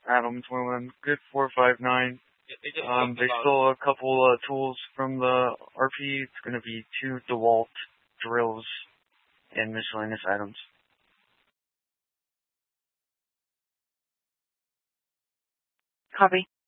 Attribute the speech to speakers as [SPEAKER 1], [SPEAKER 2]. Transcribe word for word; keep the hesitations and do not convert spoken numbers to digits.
[SPEAKER 1] Adams, Wayland, good four five nine.
[SPEAKER 2] They just
[SPEAKER 1] Um,
[SPEAKER 2] talked
[SPEAKER 1] they
[SPEAKER 2] about
[SPEAKER 1] stole a couple uh, tools from the R P. It's going to be two DeWalt drills and miscellaneous items.
[SPEAKER 3] Copy.